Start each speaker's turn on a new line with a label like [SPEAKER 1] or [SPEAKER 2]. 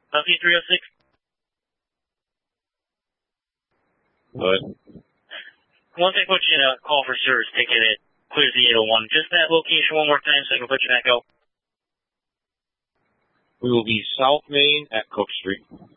[SPEAKER 1] Husky 306.
[SPEAKER 2] What?
[SPEAKER 1] Once I put you in a call for service ticket, it clears the 801. Just that location one more time so I can put you back out.
[SPEAKER 2] We will be South Main at Cook Street.